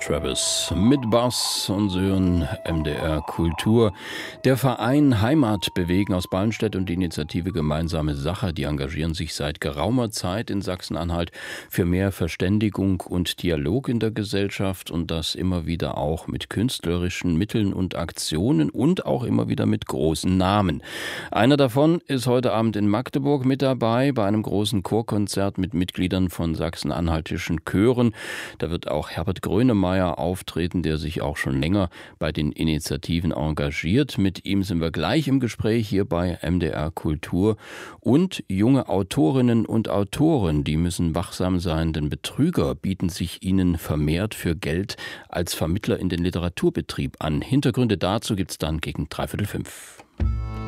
Travis mit Bass und Sören, MDR Kultur. Der Verein Heimat bewegen aus Ballenstedt und die Initiative Gemeinsame Sache, die engagieren sich seit geraumer Zeit in Sachsen-Anhalt für mehr Verständigung und Dialog in der Gesellschaft und das immer wieder auch mit künstlerischen Mitteln und Aktionen und auch immer wieder mit großen Namen. Einer davon ist heute Abend in Magdeburg mit dabei bei einem großen Chorkonzert mit Mitgliedern von sachsen-anhaltischen Chören. Da wird auch Herbert Grönemeyer auftreten, der sich auch schon länger bei den Initiativen engagiert. Mit ihm sind wir gleich im Gespräch hier bei MDR Kultur. Und junge Autorinnen und Autoren, die müssen wachsam sein, denn Betrüger bieten sich ihnen vermehrt für Geld als Vermittler in den Literaturbetrieb an. Hintergründe dazu gibt's dann gegen 16:45.